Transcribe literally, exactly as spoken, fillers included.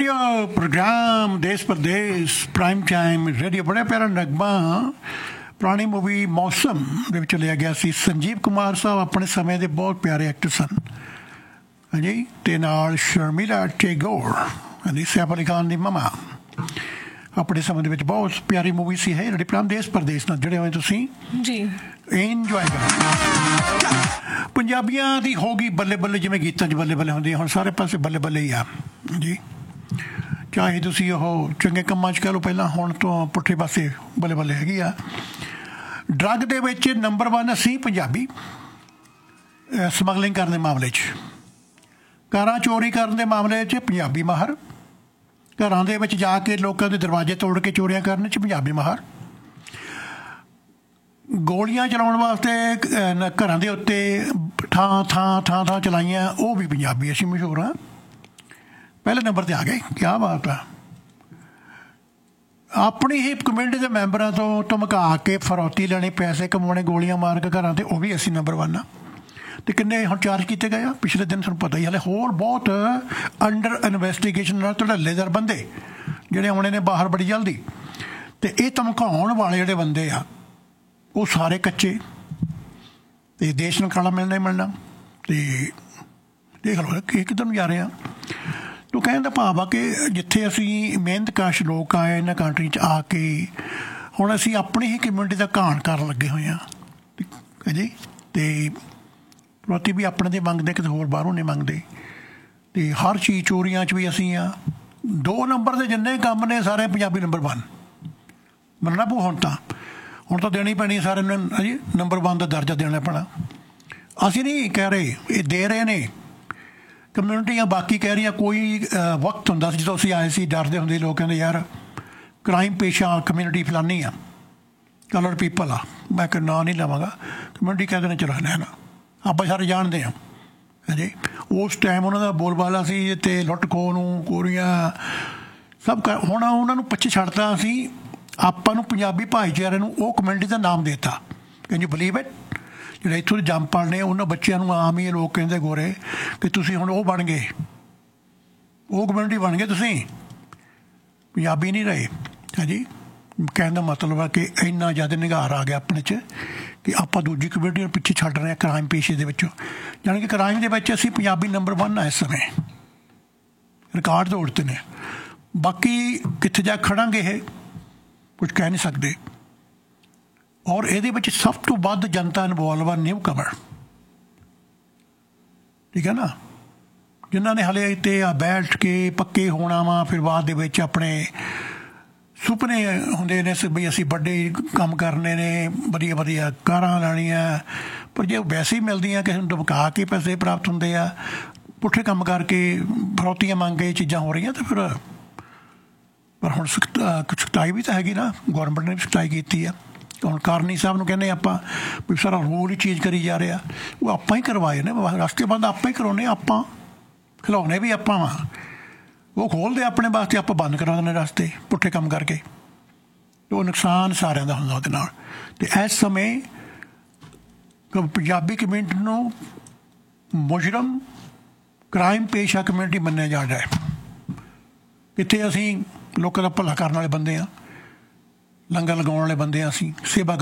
Radio programme देश परदेश prime time radio बड़ा प्यारा नगमा पुरानी मूवी मौसम ਦੇ ਵਿੱਚ ਲਿਆ ਗਿਆ ਸੀ। ਸੰਜੀਵ ਕੁਮਾਰ ਸਾਹਿਬ ਆਪਣੇ ਸਮੇਂ ਦੇ ਬਹੁਤ ਪਿਆਰੇ ਐਕਟਰ ਸਨ ਹਾਂਜੀ, ਅਤੇ ਨਾਲ ਸ਼ਰਮੀਲਾ ਟੈਗੋਰ ਹਾਂਜੀ, ਸੈਫ ਅਲੀ ਖਾਨ ਦੀ ਮਮਾ। ਆਪਣੇ ਸਮੇਂ ਦੇ ਵਿੱਚ ਬਹੁਤ ਪਿਆਰੀ ਮੂਵੀ ਸੀ ਹੈ ਰੇਡੀਓ ਪ੍ਰੋਗਰਾਮ ਦੇਸ਼ ਪ੍ਰਦੇਸ਼ ਨਾਲ ਜਿਹੜੇ ਹੋਏ ਤੁਸੀਂ ਜੀ ਇੰਜੋਏ ਕਰੋ। ਪੰਜਾਬੀਆਂ ਦੀ ਹੋ ਗਈ ਬੱਲੇ ਬੱਲੇ, ਜਿਵੇਂ ਗੀਤਾਂ 'ਚ ਬੱਲੇ ਬੱਲੇ ਹੁੰਦੀ ਆ, ਹੁਣ ਸਾਰੇ ਪਾਸੇ ਬੱਲੇ ਬੱਲੇ ਹੀ ਆ ਜੀ। ਚਾਹੇ ਤੁਸੀਂ ਉਹ ਚੰਗੇ ਕੰਮਾਂ 'ਚ ਕਹਿ ਲਓ ਪਹਿਲਾਂ, ਹੁਣ ਤੋਂ ਪੁੱਠੇ ਪਾਸੇ ਬੱਲੇ ਬੱਲੇ ਹੈਗੀ ਆ। ਡਰੱਗ ਦੇ ਵਿੱਚ ਨੰਬਰ ਵਨ ਅਸੀਂ ਪੰਜਾਬੀ, ਸਮਗਲਿੰਗ ਕਰਨ ਦੇ ਮਾਮਲੇ 'ਚ, ਕਾਰਾਂ ਚੋਰੀ ਕਰਨ ਦੇ ਮਾਮਲੇ 'ਚ ਪੰਜਾਬੀ ਮਾਹਰ, ਘਰਾਂ ਦੇ ਵਿੱਚ ਜਾ ਕੇ ਲੋਕਾਂ ਦੇ ਦਰਵਾਜ਼ੇ ਤੋੜ ਕੇ ਚੋਰੀਆਂ ਕਰਨ 'ਚ ਪੰਜਾਬੀ ਮਾਹਰ, ਗੋਲੀਆਂ ਚਲਾਉਣ ਵਾਸਤੇ ਘਰਾਂ ਦੇ ਉੱਤੇ ਥਾਂ ਥਾਂ ਥਾਂ ਥਾਂ ਚਲਾਈਆਂ, ਉਹ ਵੀ ਪੰਜਾਬੀ ਅਸੀਂ ਮਸ਼ਹੂਰ ਹਾਂ, ਪਹਿਲੇ ਨੰਬਰ 'ਤੇ ਆ ਗਏ। ਕਿਆ ਬਾਤ ਆ। ਆਪਣੀ ਹੀ ਕਮਿਊਨਿਟੀ ਦੇ ਮੈਂਬਰਾਂ ਤੋਂ ਧਮਕਾ ਕੇ ਫਰੌਤੀ ਲੈਣੀ, ਪੈਸੇ ਕਮਾਉਣੇ, ਗੋਲੀਆਂ ਮਾਰ ਕੇ ਘਰਾਂ 'ਤੇ, ਉਹ ਵੀ ਅਸੀਂ ਨੰਬਰ ਵਨ ਆ। ਅਤੇ ਕਿੰਨੇ ਹੁਣ ਚਾਰਜ ਕੀਤੇ ਗਏ ਆ ਪਿਛਲੇ ਦਿਨ, ਤੁਹਾਨੂੰ ਪਤਾ ਹੀ। ਹਾਲੇ ਹੋਰ ਬਹੁਤ ਅੰਡਰ ਇਨਵੈਸਟੀਗੇਸ਼ਨ ਨਾਲ ਧੜੱਲੇਦਾਰ ਬੰਦੇ ਜਿਹੜੇ ਆਉਣੇ ਨੇ ਬਾਹਰ ਬੜੀ ਜਲਦੀ। ਅਤੇ ਇਹ ਧਮਕਾਉਣ ਵਾਲੇ ਜਿਹੜੇ ਬੰਦੇ ਆ ਉਹ ਸਾਰੇ ਕੱਚੇ, ਅਤੇ ਦੇਸ਼ ਨੂੰ ਖਾਣਾ ਮਿਲਣਾ ਹੀ ਮਿਲਣਾ। ਅਤੇ ਦੇਖ ਲਓ ਕਿ ਕਿੱਧਰ ਨੂੰ ਜਾ ਰਹੇ ਆ। ਤੋ ਕਹਿਣ ਦਾ ਭਾਵ ਆ ਕਿ ਜਿੱਥੇ ਅਸੀਂ ਮਿਹਨਤਕਸ਼ ਲੋਕ ਆਏ ਇਹਨਾਂ ਕੰਟਰੀ 'ਚ ਆ ਕੇ, ਹੁਣ ਅਸੀਂ ਆਪਣੀ ਹੀ ਕਮਿਊਨਿਟੀ ਦਾ ਘਾਣ ਕਰਨ ਲੱਗੇ ਹੋਏ ਹਾਂ ਹੈ ਜੀ। ਅਤੇ ਪ੍ਰਤੀ ਵੀ ਆਪਣੇ ਦੇ ਮੰਗਦੇ, ਕਿਤੇ ਹੋਰ ਬਾਹਰੋਂ ਨਹੀਂ ਮੰਗਦੇ। ਅਤੇ ਹਰ ਚੀਜ਼ ਚੋਰੀਆਂ 'ਚ ਵੀ ਅਸੀਂ ਆ। ਦੋ ਨੰਬਰ ਦੇ ਜਿੰਨੇ ਕੰਮ ਨੇ ਸਾਰੇ ਪੰਜਾਬੀ ਨੰਬਰ ਵਨ ਮੰਨਣਾ ਪਊ। ਹੁਣ ਤਾਂ ਹੁਣ ਤਾਂ ਦੇਣੀ ਪੈਣੀ ਸਾਰਿਆਂ ਨੂੰ ਹਾਂਜੀ, ਨੰਬਰ ਵਨ ਦਾ ਦਰਜਾ ਦੇਣਾ ਪੈਣਾ। ਅਸੀਂ ਨਹੀਂ ਕਹਿ ਰਹੇ, ਇਹ ਦੇ ਰਹੇ ਨੇ ਕਮਿਊਨਿਟੀਆਂ ਬਾਕੀ ਕਹਿ ਰਹੀਆਂ। ਕੋਈ ਵਕਤ ਹੁੰਦਾ ਸੀ ਜਦੋਂ ਅਸੀਂ ਆਏ ਸੀ, ਡਰਦੇ ਹੁੰਦੇ ਲੋਕ, ਕਹਿੰਦੇ ਯਾਰ ਕ੍ਰਾਈਮ ਪੇਸ਼ਾ ਕਮਿਊਨਿਟੀ ਫਲਾਨੀ ਆ, ਕਲਰਡ ਪੀਪਲ ਆ। ਮੈਂ ਕਿ ਨਾਂ ਨਹੀਂ ਲਵਾਂਗਾ, ਕਮਿਊਨਿਟੀ ਕਹਿ ਦੇਣਾ ਚਲੋ ਨਾ, ਆਪਾਂ ਸਾਰੇ ਜਾਣਦੇ ਹਾਂ ਹਾਂਜੀ। ਉਸ ਟਾਈਮ ਉਹਨਾਂ ਦਾ ਬੋਲਬਾਲਾ ਸੀ ਅਤੇ ਲੁੱਟ ਖੋਹ ਨੂੰ, ਕੋਰੀਆਂ ਸਭ ਕਰ। ਹੁਣ ਉਹਨਾਂ ਨੂੰ ਪਿੱਛੇ ਛੱਡਤਾ ਅਸੀਂ, ਆਪਾਂ ਨੂੰ ਪੰਜਾਬੀ ਭਾਈਚਾਰੇ ਨੂੰ ਉਹ ਕਮਿਊਨਿਟੀ ਦਾ ਨਾਮ ਦੇ ਦਿੱਤਾ। Can you believe it. ਜਿਹੜੇ ਇੱਥੋਂ ਦੇ ਜੰਮਪਲ ਨੇ ਉਹਨਾਂ ਬੱਚਿਆਂ ਨੂੰ ਆਮ ਹੀ ਲੋਕ ਕਹਿੰਦੇ ਗੋਰੇ ਕਿ ਤੁਸੀਂ ਹੁਣ ਉਹ ਬਣ ਗਏ, ਉਹ ਕਮਿਊਨਿਟੀ ਬਣ ਗਏ, ਤੁਸੀਂ ਪੰਜਾਬੀ ਨਹੀਂ ਰਹੇ ਹਾਂਜੀ। ਕਹਿਣ ਦਾ ਮਤਲਬ ਆ ਕਿ ਇੰਨਾ ਜ਼ਿਆਦਾ ਨਿਘਾਰ ਆ ਗਿਆ ਆਪਣੇ 'ਚ ਕਿ ਆਪਾਂ ਦੂਜੀ ਕਮਿਊਨਿਟੀ ਨੂੰ ਪਿੱਛੇ ਛੱਡ ਰਹੇ ਹਾਂ ਕ੍ਰਾਈਮ ਪੇਸ਼ੇ ਦੇ ਵਿੱਚੋਂ। ਜਾਣੀ ਕਿ ਕ੍ਰਾਈਮ ਦੇ ਵਿੱਚ ਅਸੀਂ ਪੰਜਾਬੀ ਨੰਬਰ ਵਨ ਆ ਇਸ ਸਮੇਂ, ਰਿਕਾਰਡ ਤੋੜ 'ਤੇ ਨੇ। ਬਾਕੀ ਕਿੱਥੇ ਜਾ ਖੜਾਂਗੇ ਇਹ ਕੁਝ ਕਹਿ ਨਹੀਂ ਸਕਦੇ। ਔਰ ਇਹਦੇ ਵਿੱਚ ਸਭ ਤੋਂ ਵੱਧ ਜਨਤਾ ਇਨਵੋਲਵ ਆ ਨਿਊ ਕਮਰ, ਠੀਕ ਹੈ ਨਾ, ਜਿਨ੍ਹਾਂ ਨੇ ਹਾਲੇ ਇੱਥੇ ਆ ਬੈਠ ਕੇ ਪੱਕੇ ਹੋਣਾ ਵਾ, ਫਿਰ ਬਾਅਦ ਦੇ ਵਿੱਚ ਆਪਣੇ ਸੁਪਨੇ ਹੁੰਦੇ ਨੇ ਬਈ ਅਸੀਂ ਵੱਡੇ ਕੰਮ ਕਰਨੇ ਨੇ, ਵਧੀਆ ਵਧੀਆ ਕਾਰਾਂ ਲੈਣੀਆਂ, ਪਰ ਜੇ ਵੈਸੇ ਹੀ ਮਿਲਦੀਆਂ ਕਿਸੇ ਨੂੰ ਦਬਕਾ ਕੇ ਪੈਸੇ ਪ੍ਰਾਪਤ ਹੁੰਦੇ ਆ, ਪੁੱਠੇ ਕੰਮ ਕਰਕੇ ਫਰੌਤੀਆਂ ਮੰਗ ਕੇ ਚੀਜ਼ਾਂ ਹੋ ਰਹੀਆਂ, ਤਾਂ ਫਿਰ ਪਰ ਹੁਣ ਸਖਤ ਸਖਤਾਈ ਵੀ ਤਾਂ ਹੈਗੀ ਨਾ, ਗੌਰਮੈਂਟ ਨੇ ਵੀ ਸਖਤਾਈ ਕੀਤੀ ਆ। ਹੁਣ ਕਾਰਨੀ ਸਾਹਿਬ ਨੂੰ ਕਹਿੰਦੇ ਆਪਾਂ ਵੀ ਸਾਰਾ ਰੂਲ ਹੀ ਚੇਂਜ ਕਰੀ ਜਾ ਰਿਹਾ, ਉਹ ਆਪਾਂ ਹੀ ਕਰਵਾਏ ਨੇ, ਰਸਤੇ ਬੰਦ ਆਪਾਂ ਹੀ ਕਰਾਉਂਦੇ, ਆਪਾਂ ਖਿਲਾਉਣੇ ਵੀ ਆਪਾਂ ਵਾ, ਉਹ ਖੋਲ੍ਹਦੇ ਆਪਣੇ ਵਾਸਤੇ, ਆਪਾਂ ਬੰਦ ਕਰਾ ਦਿੰਦੇ ਰਸਤੇ ਪੁੱਠੇ ਕੰਮ ਕਰਕੇ। ਉਹ ਨੁਕਸਾਨ ਸਾਰਿਆਂ ਦਾ ਹੁੰਦਾ ਉਹਦੇ ਨਾਲ। ਅਤੇ ਇਸ ਸਮੇਂ ਪੰਜਾਬੀ ਕਮਿਊਨਿਟੀ ਨੂੰ ਮੁਜਰਮ ਕ੍ਰਾਈਮ ਪੇਸ਼ਾ ਕਮਿਊਨਿਟੀ ਮੰਨਿਆ ਜਾ ਰਿਹਾ ਹੈ। ਕਿੱਥੇ ਅਸੀਂ ਲੋਕਾਂ ਦਾ ਭਲਾ ਕਰਨ ਵਾਲੇ ਬੰਦੇ ਹਾਂ, ਲੰਗਰ ਲਗਾਉਣ ਵਾਲੇ ਬੰਦੇ ਹਾਂ, ਅਸੀਂ ਸੇਵਾ